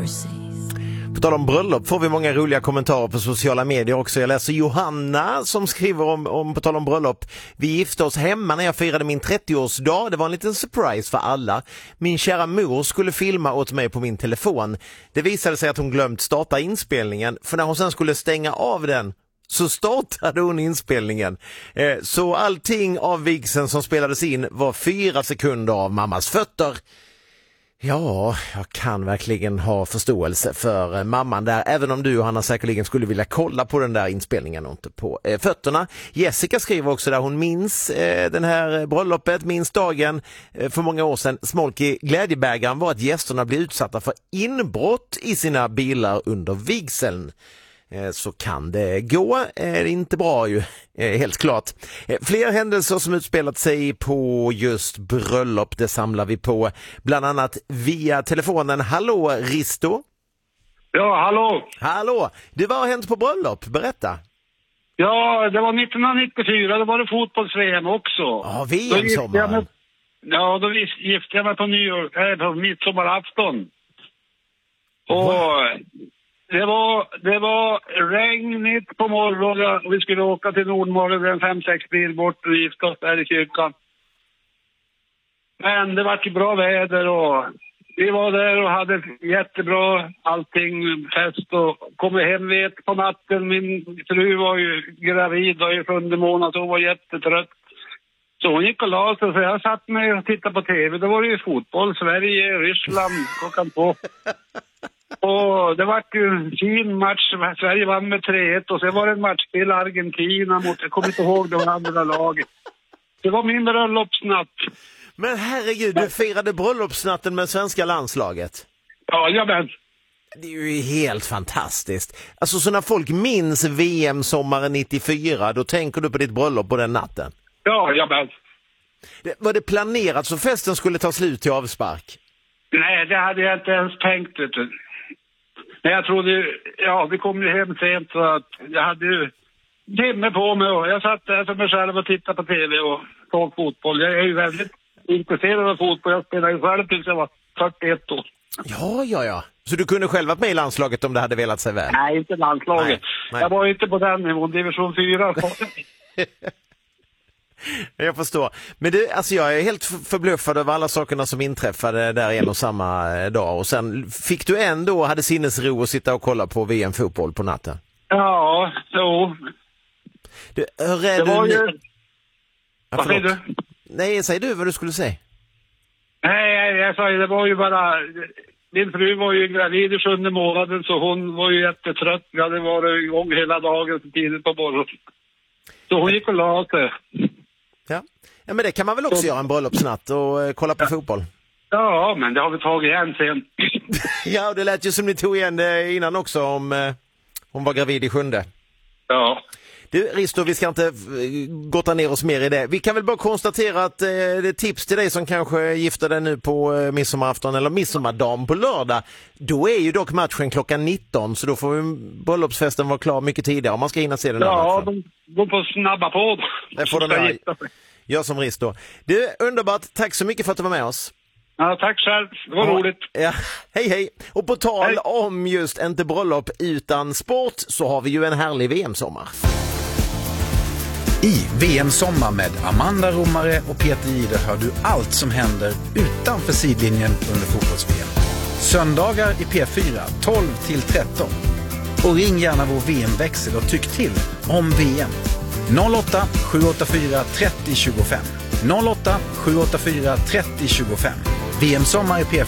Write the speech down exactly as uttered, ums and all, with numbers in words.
På tal om bröllop får vi många roliga kommentarer på sociala medier också. Jag läser Johanna som skriver om, om på tal om bröllop. Vi gifte oss hemma när jag firade min trettioårsdag. Det var en liten surprise för alla. Min kära mor skulle filma åt mig på min telefon. Det visade sig att hon glömt starta inspelningen. För när hon sen skulle stänga av den så startade hon inspelningen. Eh, så allting av vigseln som spelades in var fyra sekunder av mammas fötter. Ja, jag kan verkligen ha förståelse för mamman där, även om du, Johanna, säkerligen skulle vilja kolla på den där inspelningen och inte på eh, fötterna. Jessica skriver också där hon minns eh, den här bröllopet, minns dagen eh, för många år sedan. Smolk i glädjebägaren var att gästerna blev utsatta för inbrott i sina bilar under vigseln. Så kan det gå, är det inte bra ju, helt klart. Fler händelser som utspelat sig på just bröllop, det samlar vi på bland annat via telefonen. Hallå Risto? Ja, hallå. Hallå, det var hänt på bröllop, berätta. Ja, det var nittonhundranittiofyra, det var det fotbolls-V M också. Ja, V M-sommar. Ja, då gifte jag mig på nyår, äh, på midsommarafton. Och det var, det var regnigt på morgonen och vi skulle åka till Nordmorgon, en fem sex bil bort och gifta oss där i kyrkan. Men det var ju bra väder och vi var där och hade jättebra allting, fest, och kom hem vid ett på natten. Min fru var ju gravid, var ju sjunde månad, så hon var jättetrött. Så hon gick och la sig, så jag satt mig och tittade på tv. Då var det ju fotboll, Sverige, Ryssland, klockan två. Och det var ju en fin match. Sverige vann med tre ett och sen var det en match till Argentina mot, jag kommer inte ihåg de andra laget. Det var min bröllopsnatt. Men herregud, du firade bröllopsnatten med svenska landslaget. Ja, jag men. Det är ju helt fantastiskt. Alltså, så när folk minns V M-sommaren nittiofyra, då tänker du på ditt bröllop på den natten? Ja, jag men. Det, var det planerat så festen skulle ta slut till avspark? Nej, det hade jag inte ens tänkt, vet du. Men jag trodde, ja, vi kom ju hem sent så att jag hade ju timme på mig och jag satt där för mig själv och tittade på tv och såg fotboll. Jag är ju väldigt intresserad av fotboll. Jag spelade ju själv tills jag var fyrtioett år. Ja, ja, ja. Så du kunde själv varit med i landslaget om det hade velat sig väl? Nej, inte landslaget. Nej, nej. Jag var ju inte på den nivån, division fyra. Jag förstår. Men det, alltså jag är helt förbluffad över alla sakerna som inträffade där en och samma dag. Och sen fick du ändå, hade sinnesro att sitta och kolla på V M-fotboll på natten? Ja, jo. Du, hur är det du... var ju... Ja, vad säger du? Nej, säg du vad du skulle säga. Nej, jag sa det var ju bara... Min fru var ju gravid i sjunde månaden så hon var ju jättetrött. Vi hade varit igång hela dagen så tidigt på morgonen. Så hon gick och la sig. Ja. Ja, men det kan man väl också så... göra en bröllopsnatt och eh, kolla på ja. fotboll. Ja, men det har vi tagit igen sen. Ja, det lät ju som ni tog igen det innan också om eh, hon var gravid i sjunde. Ja. Du, Risto, vi ska inte gotta ner oss mer i det. Vi kan väl bara konstatera att eh, det är tips till dig som kanske gifter dig nu på eh, midsommarafton eller midsommardagen på lördag. Då är ju dock matchen klockan nitton, så då får ju bröllopsfesten vara klar mycket tidigare om man ska hinna se den här ja, matchen. Ja, de får snabba på. Det får de göra. Jag som Risto. Du, underbart. Tack så mycket för att du var med oss. Ja, tack själv. Det var ja, roligt. Ja. Hej, hej. Och på tal hej. om just inte bröllop utan sport så har vi ju en härlig V M-sommar. I V M-sommar med Amanda Romare och Peter Jihde hör du allt som händer utanför sidlinjen under fotbolls-V M. Söndagar i P fyra tolv till tretton. Och ring gärna vår V M-växel och tyck till om V M. noll åtta sju åtta fyra tre noll två fem. noll åtta sju åtta fyra tre noll två fem. V M-sommar i P